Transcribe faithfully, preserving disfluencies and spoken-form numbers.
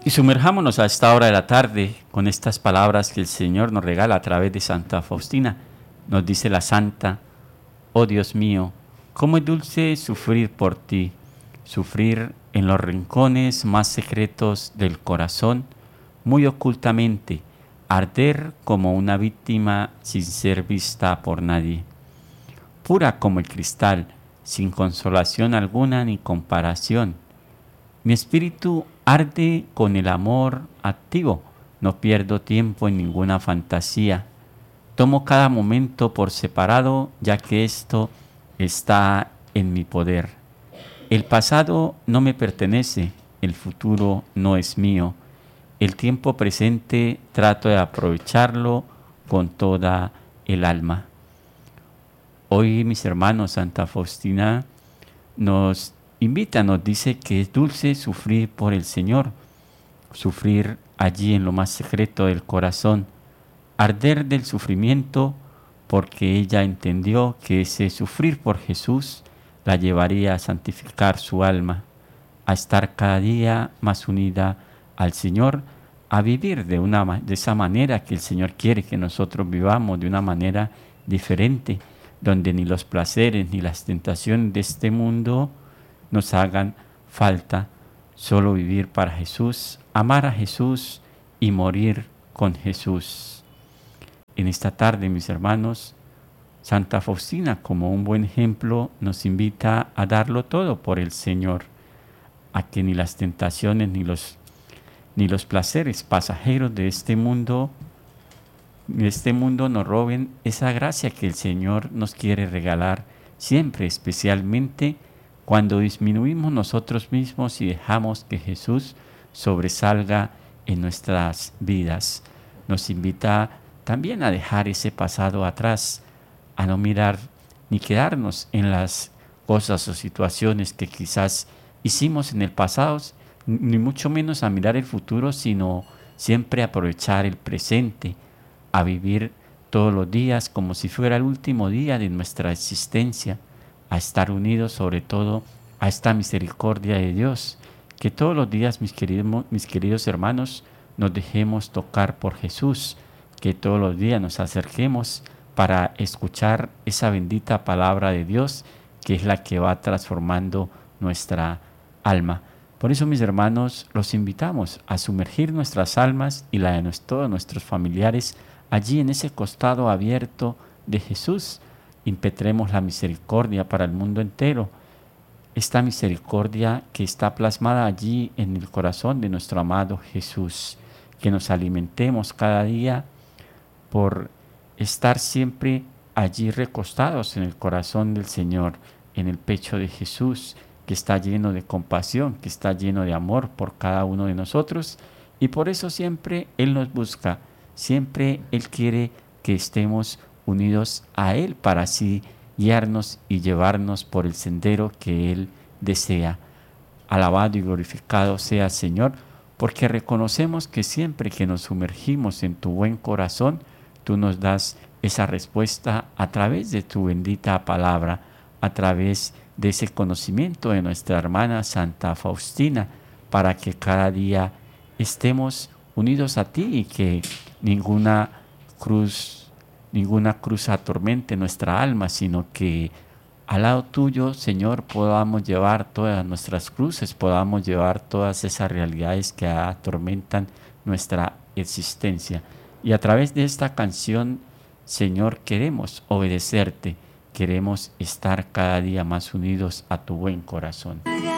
Y sumerjámonos a esta hora de la tarde con estas palabras que el Señor nos regala a través de Santa Faustina. Nos dice la Santa: oh Dios mío, cómo es dulce sufrir por ti, sufrir en los rincones más secretos del corazón, muy ocultamente, arder como una víctima sin ser vista por nadie. Pura como el cristal, sin consolación alguna ni comparación. Mi espíritu arde con el amor activo, no pierdo tiempo en ninguna fantasía. Tomo cada momento por separado, ya que esto está en mi poder. El pasado no me pertenece, el futuro no es mío. El tiempo presente trato de aprovecharlo con toda el alma. Hoy, mis hermanos, Santa Faustina nos invita, nos dice que es dulce sufrir por el Señor, sufrir allí en lo más secreto del corazón, arder del sufrimiento, porque ella entendió que ese sufrir por Jesús la llevaría a santificar su alma, a estar cada día más unida al Señor, a vivir de, una, de esa manera que el Señor quiere que nosotros vivamos, de una manera diferente, donde ni los placeres ni las tentaciones de este mundo nos hagan falta, solo vivir para Jesús, amar a Jesús y morir con Jesús. En esta tarde, mis hermanos, Santa Faustina, como un buen ejemplo, nos invita a darlo todo por el Señor, a que ni las tentaciones ni los, ni los placeres pasajeros de este mundo, de este mundo nos roben esa gracia que el Señor nos quiere regalar siempre, especialmente cuando disminuimos nosotros mismos y dejamos que Jesús sobresalga en nuestras vidas. Nos invita también a dejar ese pasado atrás, a no mirar ni quedarnos en las cosas o situaciones que quizás hicimos en el pasado, ni mucho menos a mirar el futuro, sino siempre aprovechar el presente, a vivir todos los días como si fuera el último día de nuestra existencia, a estar unidos sobre todo a esta misericordia de Dios, que todos los días, mis queridos, mis queridos hermanos, nos dejemos tocar por Jesús, que todos los días nos acerquemos para escuchar esa bendita palabra de Dios, que es la que va transformando nuestra alma. Por eso, mis hermanos, los invitamos a sumergir nuestras almas y la de todos nuestros familiares allí en ese costado abierto de Jesús. Impetremos la misericordia para el mundo entero, esta misericordia que está plasmada allí en el corazón de nuestro amado Jesús, que nos alimentemos cada día por estar siempre allí recostados en el corazón del Señor, en el pecho de Jesús, que está lleno de compasión, que está lleno de amor por cada uno de nosotros, y por eso siempre Él nos busca, siempre Él quiere que estemos unidos a Él para así guiarnos y llevarnos por el sendero que Él desea. Alabado y glorificado sea, Señor, porque reconocemos que siempre que nos sumergimos en tu buen corazón, tú nos das esa respuesta a través de tu bendita palabra, a través de ese conocimiento de nuestra hermana Santa Faustina, para que cada día estemos unidos a ti y que ninguna cruz, ninguna cruz atormente nuestra alma, sino que al lado tuyo, Señor, podamos llevar todas nuestras cruces, podamos llevar todas esas realidades que atormentan nuestra existencia. Y a través de esta canción, Señor, queremos obedecerte, queremos estar cada día más unidos a tu buen corazón.